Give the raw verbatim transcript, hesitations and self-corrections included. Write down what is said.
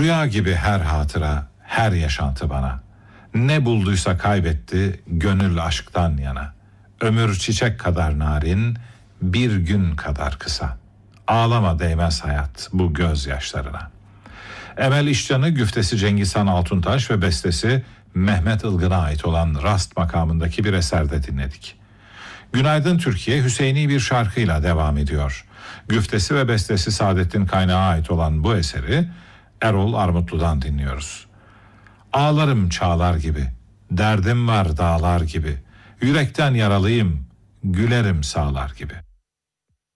Rüya gibi her hatıra, her yaşantı bana. Ne bulduysa kaybetti, gönül aşktan yana. Ömür çiçek kadar narin, bir gün kadar kısa. Ağlama değmez hayat bu gözyaşlarına. Emel İşcan'ı güftesi Cengiz Han Altuntaş ve bestesi Mehmet Ilgın'a ait olan Rast makamındaki bir eserde dinledik. Günaydın Türkiye Hüseyini bir şarkıyla devam ediyor. Güftesi ve bestesi Saadettin Kaynağı ait olan bu eseri Erol Armutlu'dan dinliyoruz. Ağlarım çağlar gibi, derdim var dağlar gibi, yürekten yaralıyım, gülerim sağlar gibi.